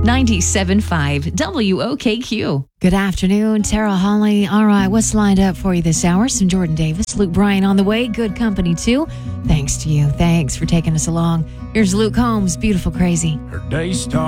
97.5 WOKQ. Good afternoon, Tara Holly. All right, what's lined up for you this hour? Some Jordan Davis, Luke Bryan on the way. Good company, too. Thanks to you. Thanks for taking us along. Here's Luke Combs, Beautiful Crazy. Her day started.